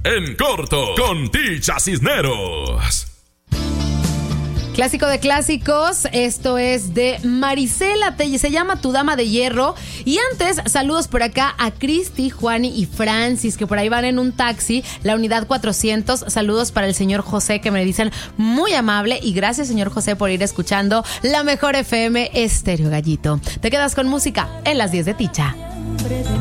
En corto, con Ticha Cisneros. Clásico de clásicos, esto es de Marisela, se llama Tu Dama de Hierro. Y antes, saludos por acá a Cristi, Juani y Francis, que por ahí van en un taxi, la unidad 400. Saludos para el señor José, que me dicen muy amable. Y gracias, señor José, por ir escuchando la mejor FM Estéreo Gallito. Te quedas con música en las 10 de Ticha.